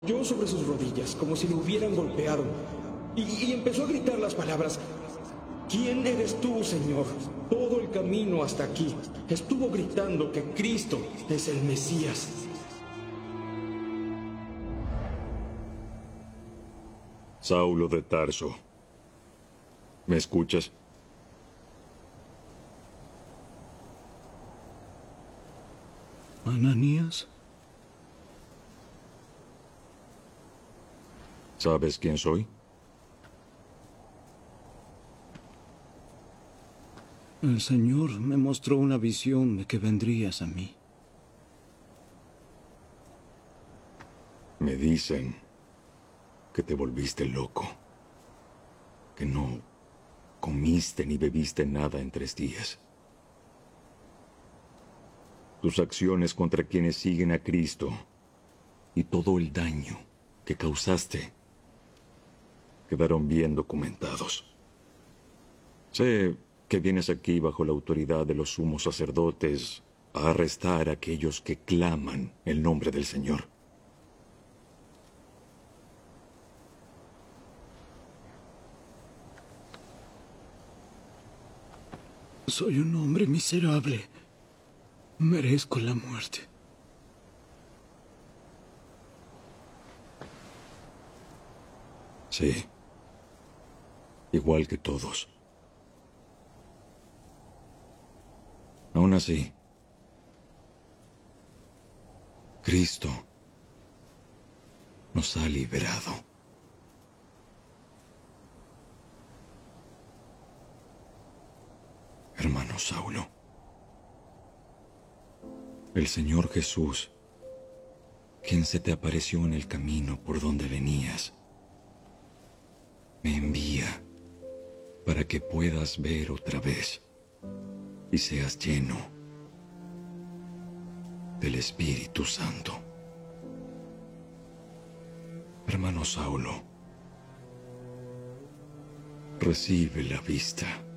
Cayó sobre sus rodillas como si lo hubieran golpeado y empezó a gritar las palabras: ¿Quién eres tú, Señor? Todo el camino hasta aquí estuvo gritando que Cristo es el Mesías. Saulo de Tarso, ¿me escuchas? ¿Ananías? ¿Sabes quién soy? El Señor me mostró una visión de que vendrías a mí. Me dicen que te volviste loco, que no comiste ni bebiste nada en 3 días. Tus acciones contra quienes siguen a Cristo y todo el daño que causaste quedaron bien documentados. Sé que vienes aquí bajo la autoridad de los sumos sacerdotes a arrestar a aquellos que claman el nombre del Señor. Soy un hombre miserable. Merezco la muerte. Sí, igual que todos. Aún así, Cristo nos ha liberado. Hermano Saulo, el Señor Jesús, quien se te apareció en el camino por donde venías, me envía para que puedas ver otra vez y seas lleno del Espíritu Santo. Hermano Saulo, recibe la vista.